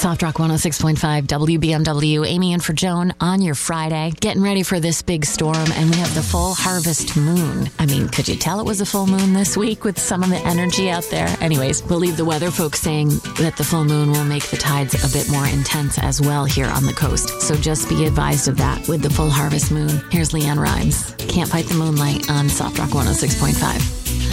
Soft Rock 106.5 WBMW. Amy in for Joan on your Friday. Getting ready for this big storm, and we have the full harvest moon. I mean, could you tell it was a full moon this week with some of the energy out there? Anyways, we'll leave the weather folks saying that the full moon will make the tides a bit more intense as well here on the coast. So just be advised of that with the full harvest moon. Here's Leanne Rimes. Can't Fight the Moonlight on Soft Rock 106.5.